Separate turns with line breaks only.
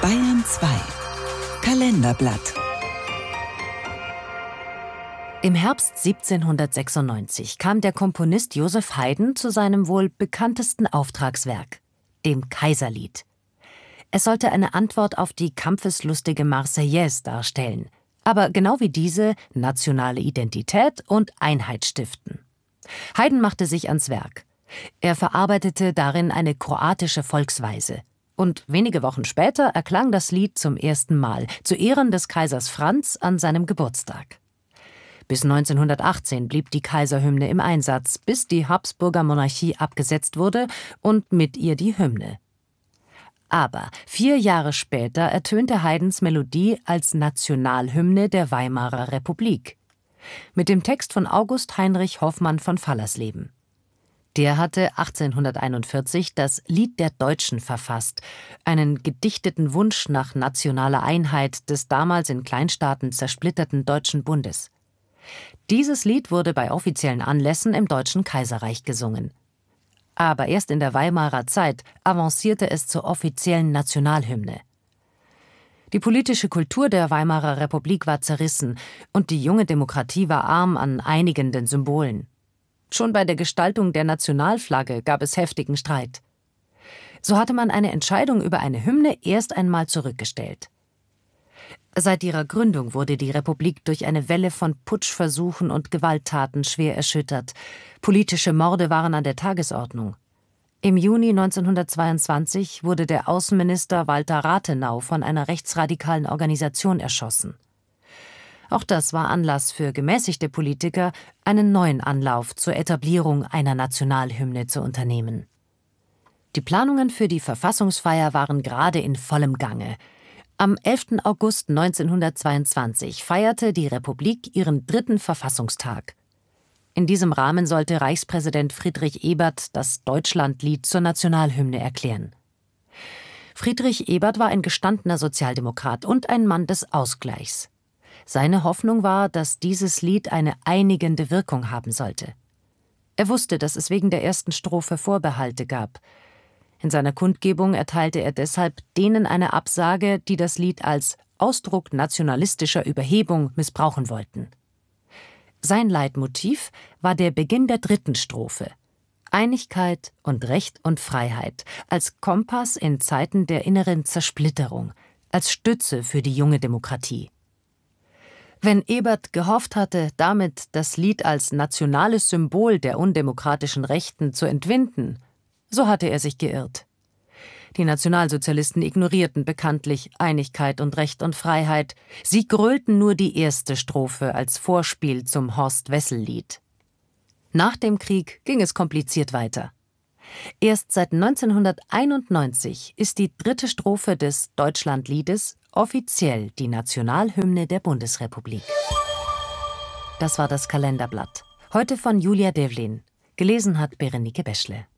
Bayern 2 Kalenderblatt.
Im Herbst 1796 kam der Komponist Joseph Haydn zu seinem wohl bekanntesten Auftragswerk, dem Kaiserlied. Es sollte eine Antwort auf die kampfeslustige Marseillaise darstellen, aber genau wie diese nationale Identität und Einheit stiften. Haydn machte sich ans Werk. Er verarbeitete darin eine kroatische Volksweise. Und wenige Wochen später erklang das Lied zum ersten Mal, zu Ehren des Kaisers Franz an seinem Geburtstag. Bis 1918 blieb die Kaiserhymne im Einsatz, bis die Habsburger Monarchie abgesetzt wurde und mit ihr die Hymne. Aber 4 Jahre später ertönte Haydns Melodie als Nationalhymne der Weimarer Republik. Mit dem Text von August Heinrich Hoffmann von Fallersleben. Der hatte 1841 das Lied der Deutschen verfasst, einen gedichteten Wunsch nach nationaler Einheit des damals in Kleinstaaten zersplitterten Deutschen Bundes. Dieses Lied wurde bei offiziellen Anlässen im Deutschen Kaiserreich gesungen. Aber erst in der Weimarer Zeit avancierte es zur offiziellen Nationalhymne. Die politische Kultur der Weimarer Republik war zerrissen und die junge Demokratie war arm an einigenden Symbolen. Schon bei der Gestaltung der Nationalflagge gab es heftigen Streit. So hatte man eine Entscheidung über eine Hymne erst einmal zurückgestellt. Seit ihrer Gründung wurde die Republik durch eine Welle von Putschversuchen und Gewalttaten schwer erschüttert. Politische Morde waren an der Tagesordnung. Im Juni 1922 wurde der Außenminister Walter Rathenau von einer rechtsradikalen Organisation erschossen. Auch das war Anlass für gemäßigte Politiker, einen neuen Anlauf zur Etablierung einer Nationalhymne zu unternehmen. Die Planungen für die Verfassungsfeier waren gerade in vollem Gange. Am 11. August 1922 feierte die Republik ihren 3. Verfassungstag. In diesem Rahmen sollte Reichspräsident Friedrich Ebert das Deutschlandlied zur Nationalhymne erklären. Friedrich Ebert war ein gestandener Sozialdemokrat und ein Mann des Ausgleichs. Seine Hoffnung war, dass dieses Lied eine einigende Wirkung haben sollte. Er wusste, dass es wegen der ersten Strophe Vorbehalte gab. In seiner Kundgebung erteilte er deshalb denen eine Absage, die das Lied als Ausdruck nationalistischer Überhebung missbrauchen wollten. Sein Leitmotiv war der Beginn der 3. Strophe. Einigkeit und Recht und Freiheit als Kompass in Zeiten der inneren Zersplitterung, als Stütze für die junge Demokratie. Wenn Ebert gehofft hatte, damit das Lied als nationales Symbol der undemokratischen Rechten zu entwinden, so hatte er sich geirrt. Die Nationalsozialisten ignorierten bekanntlich Einigkeit und Recht und Freiheit. Sie grölten nur die erste Strophe als Vorspiel zum Horst-Wessel-Lied. Nach dem Krieg ging es kompliziert weiter. Erst seit 1991 ist die 3. Strophe des Deutschlandliedes offiziell die Nationalhymne der Bundesrepublik. Das war das Kalenderblatt. Heute von Julia Devlin. Gelesen hat Berenike Beschle.